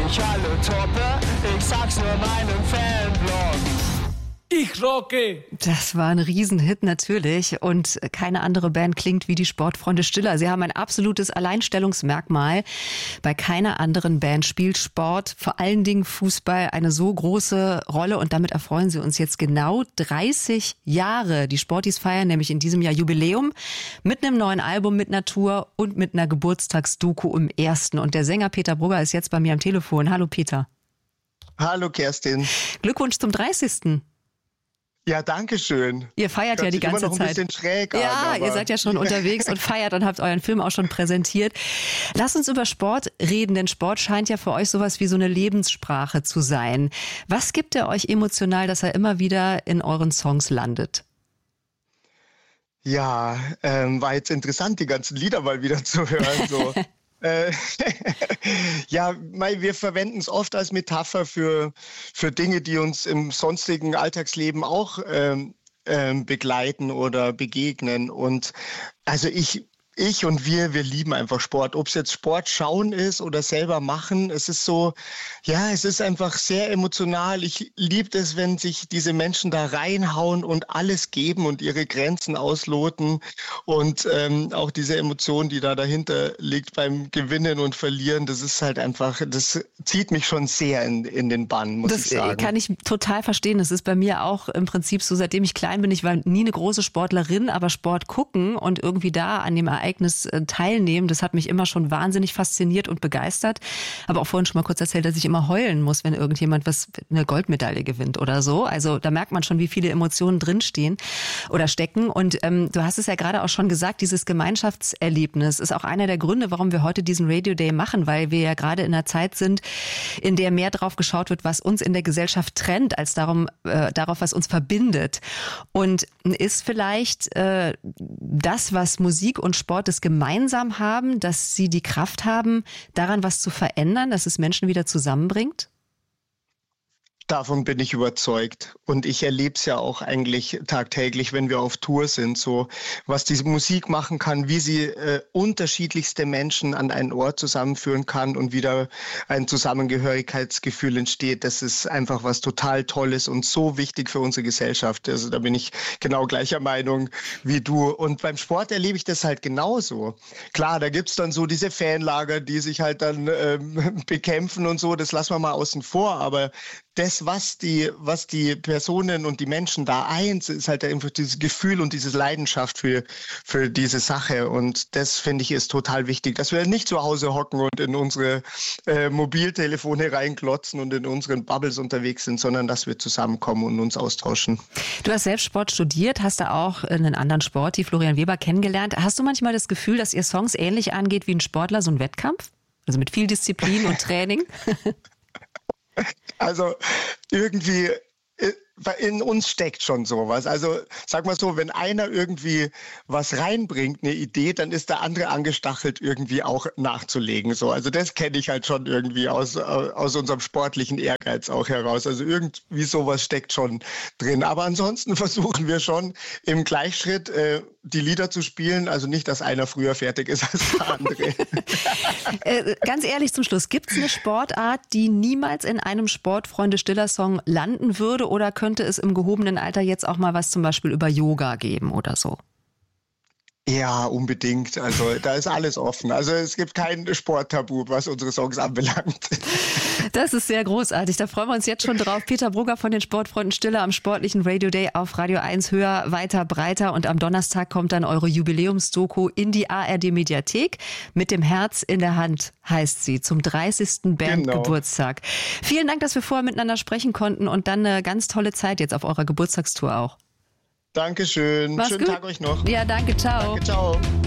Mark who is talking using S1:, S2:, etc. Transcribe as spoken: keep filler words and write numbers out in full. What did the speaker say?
S1: ich alle toppe, ich sag's nur meinem Fanblog. Ich rocke!
S2: Das war ein Riesenhit natürlich und keine andere Band klingt wie die Sportfreunde Stiller. Sie haben ein absolutes Alleinstellungsmerkmal. Bei keiner anderen Band spielt Sport, vor allen Dingen Fußball, eine so große Rolle und damit erfreuen sie uns jetzt genau dreißig Jahre. Die Sporties feiern nämlich in diesem Jahr Jubiläum mit einem neuen Album, mit einer Tour und mit einer Geburtstagsdoku im ersten. Und der Sänger Peter Brugger ist jetzt bei mir am Telefon. Hallo Peter.
S3: Hallo Kerstin.
S2: Glückwunsch zum dreißigsten
S3: Ja, danke schön.
S2: Ihr feiert
S3: Hört
S2: ja die ganze
S3: immer noch ein
S2: Zeit.
S3: Bisschen schräg
S2: ja,
S3: an,
S2: ihr seid ja schon unterwegs und feiert und habt euren Film auch schon präsentiert. Lasst uns über Sport reden, denn Sport scheint ja für euch sowas wie so eine Lebenssprache zu sein. Was gibt er euch emotional, dass er immer wieder in euren Songs landet?
S3: Ja, ähm, war jetzt interessant, die ganzen Lieder mal wieder zu hören. So. Äh, ja, wir verwenden es oft als Metapher für, für Dinge, die uns im sonstigen Alltagsleben auch ähm, ähm, begleiten oder begegnen. Und also ich, ich und wir, wir lieben einfach Sport. Ob es jetzt Sport schauen ist oder selber machen, es ist so, ja, es ist einfach sehr emotional. Ich liebe es, wenn sich diese Menschen da reinhauen und alles geben und ihre Grenzen ausloten und ähm, auch diese Emotion, die da dahinter liegt beim Gewinnen und Verlieren, das ist halt einfach, das zieht mich schon sehr in, in den Bann, muss
S2: das
S3: ich sagen.
S2: Das kann ich total verstehen. Das ist bei mir auch im Prinzip so, seitdem ich klein bin. Ich war nie eine große Sportlerin, aber Sport gucken und irgendwie da an dem Ereignis teilnehmen, das hat mich immer schon wahnsinnig fasziniert und begeistert. Aber auch vorhin schon mal kurz erzählt, dass ich immer heulen muss, wenn irgendjemand was eine Goldmedaille gewinnt oder so. Also da merkt man schon, wie viele Emotionen drinstehen oder stecken. Und ähm, du hast es ja gerade auch schon gesagt, dieses Gemeinschaftserlebnis ist auch einer der Gründe, warum wir heute diesen Radio Day machen, weil wir ja gerade in einer Zeit sind, in der mehr drauf geschaut wird, was uns in der Gesellschaft trennt, als darum, äh, darauf, was uns verbindet. Und ist vielleicht äh, das, was Musik und Sport das gemeinsam haben, dass sie die Kraft haben, daran was zu verändern, dass es Menschen wieder zusammenbringt?
S3: Davon bin ich überzeugt. Und ich erlebe es ja auch eigentlich tagtäglich, wenn wir auf Tour sind, so was diese Musik machen kann, wie sie äh, unterschiedlichste Menschen an einen Ort zusammenführen kann und wieder ein Zusammengehörigkeitsgefühl entsteht. Das ist einfach was total Tolles und so wichtig für unsere Gesellschaft. Also da bin ich genau gleicher Meinung wie du. Und beim Sport erlebe ich das halt genauso. Klar, da gibt's dann so diese Fanlager, die sich halt dann ähm, bekämpfen und so. Das lassen wir mal außen vor. Aber das, was die, was die Personen und die Menschen da eins, ist halt einfach dieses Gefühl und diese Leidenschaft für, für diese Sache. Und das, finde ich, ist total wichtig, dass wir nicht zu Hause hocken und in unsere äh, Mobiltelefone reinklotzen und in unseren Bubbles unterwegs sind, sondern dass wir zusammenkommen und uns austauschen.
S2: Du hast selbst Sport studiert, hast da auch einen anderen Sport, die Florian Weber, kennengelernt. Hast du manchmal das Gefühl, dass ihr Songs ähnlich angeht wie ein Sportler, so ein Wettkampf? Also mit viel Disziplin und Training?
S3: Also irgendwie in uns steckt schon sowas. Also sag mal so, wenn einer irgendwie was reinbringt, eine Idee, dann ist der andere angestachelt, irgendwie auch nachzulegen. So, also das kenne ich halt schon irgendwie aus, aus unserem sportlichen Ehrgeiz auch heraus. Also irgendwie sowas steckt schon drin. Aber ansonsten versuchen wir schon im Gleichschritt äh, die Lieder zu spielen. Also nicht, dass einer früher fertig ist als der andere.
S2: äh, ganz ehrlich zum Schluss, gibt es eine Sportart, die niemals in einem Sportfreunde-Stiller-Song landen würde, oder könnte es im gehobenen Alter jetzt auch mal was zum Beispiel über Yoga geben oder so?
S3: Ja, unbedingt. Also da ist alles offen. Also es gibt kein Sporttabu, was unsere Songs anbelangt.
S2: Das ist sehr großartig. Da freuen wir uns jetzt schon drauf. Peter Brugger von den Sportfreunden Stiller am sportlichen Radio Day auf Radio eins. Höher, weiter, breiter. Und am Donnerstag kommt dann eure Jubiläumsdoku in die A R D-Mediathek. Mit dem Herz in der Hand heißt sie, zum dreißigsten Bandgeburtstag. Genau. Vielen Dank, dass wir vorher miteinander sprechen konnten und dann eine ganz tolle Zeit jetzt auf eurer Geburtstagstour auch.
S3: Dankeschön.
S2: Mach's
S3: Schönen
S2: gut.
S3: Tag euch noch.
S2: Ja, danke. Ciao.
S3: Danke, ciao.